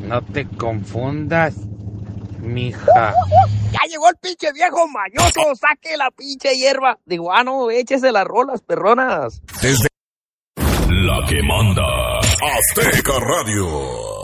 No te confundas, mija. Ya llegó el pinche viejo mañoso, saque la pinche hierba. Digo, no, échese las rolas, perronas. Desde la que manda Azteca Radio.